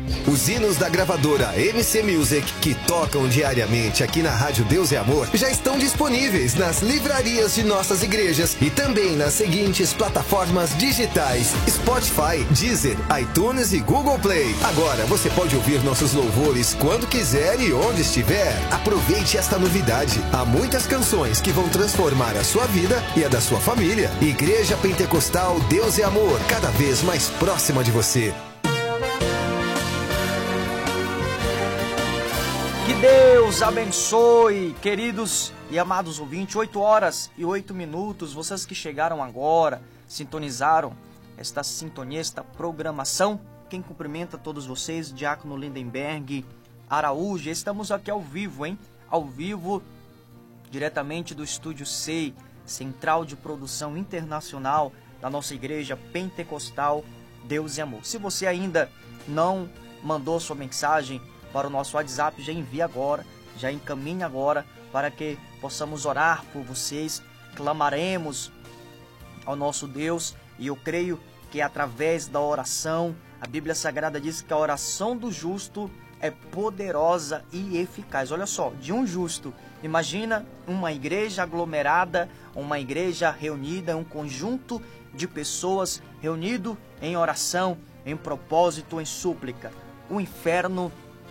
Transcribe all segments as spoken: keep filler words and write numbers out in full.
Os hinos da gravadora M C Music, que tocam diariamente aqui na Rádio Deus é Amor, já estão disponíveis nas livrarias de nossas igrejas e também nas seguintes plataformas digitais: Spotify, Deezer, iTunes e Google Play. Agora você pode ouvir nossos louvores quando quiser e onde estiver. Aproveite esta novidade. Há muitas canções que vão transformar a sua vida e a da sua família. Igreja Pentecostal Deus é Amor, cada vez mais próxima de você. Que Deus abençoe, queridos e amados ouvintes. oito horas e oito minutos, vocês que chegaram agora, sintonizaram esta sintonia, esta programação. Quem cumprimenta todos vocês, Diácono Lindenberg Araújo. Estamos aqui ao vivo, hein? Ao vivo, diretamente do Estúdio C, Central de Produção Internacional da nossa Igreja Pentecostal Deus e Amor. Se você ainda não mandou sua mensagem para o nosso WhatsApp, já envia agora, já encaminhe agora, para que possamos orar por vocês, clamaremos ao nosso Deus, e eu creio que através da oração, a Bíblia Sagrada diz que a oração do justo é poderosa e eficaz. Olha só, de um justo, imagina uma igreja aglomerada, uma igreja reunida, um conjunto de pessoas reunido em oração, em propósito, em súplica. O inferno,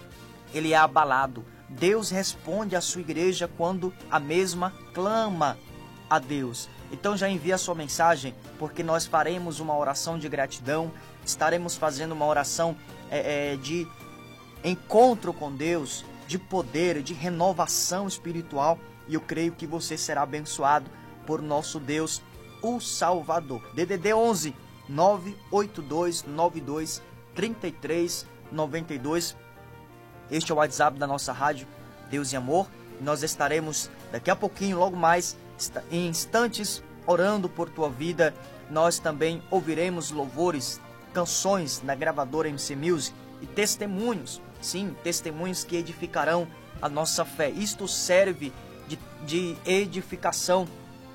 ele é abalado. Deus responde à sua igreja quando a mesma clama a Deus. Então já envia a sua mensagem, porque nós faremos uma oração de gratidão, estaremos fazendo uma oração é, é, de encontro com Deus, de poder, de renovação espiritual, e eu creio que você será abençoado por nosso Deus, o Salvador. D D D onze, nove oito dois nove dois, três três nove dois. Este é o WhatsApp da nossa rádio Deus e Amor. Nós estaremos daqui a pouquinho, logo mais, em instantes, orando por tua vida. Nós também ouviremos louvores, canções na gravadora M C Music e testemunhos, sim, testemunhos que edificarão a nossa fé. Isto serve de, de edificação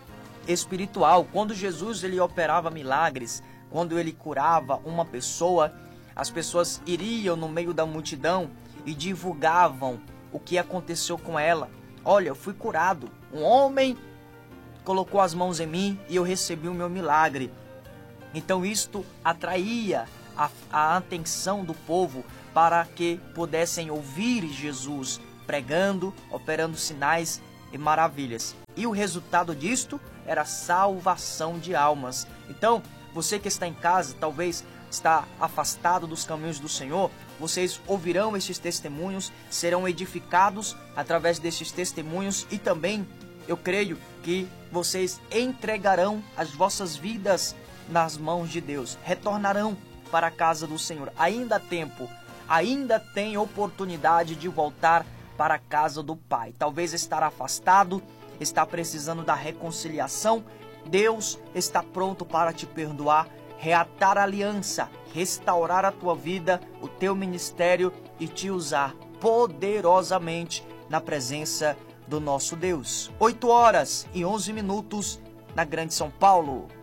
espiritual. Quando Jesus ele operava milagres, quando ele curava uma pessoa, as pessoas iriam no meio da multidão e divulgavam o que aconteceu com ela. Olha, eu fui curado. Um homem colocou as mãos em mim e eu recebi o meu milagre. Então isto atraía a, a atenção do povo para que pudessem ouvir Jesus pregando, operando sinais e maravilhas. E o resultado disto era salvação de almas. Então, você que está em casa, talvez está afastado dos caminhos do Senhor, vocês ouvirão esses testemunhos, serão edificados através desses testemunhos, e também eu creio que vocês entregarão as vossas vidas nas mãos de Deus, retornarão para a casa do Senhor. Ainda há tempo, ainda tem oportunidade de voltar para a casa do Pai. Talvez estar afastado, está precisando da reconciliação. Deus está pronto para te perdoar, reatar a aliança, restaurar a tua vida, o teu ministério e te usar poderosamente na presença do nosso Deus. oito horas e onze minutos na Grande São Paulo.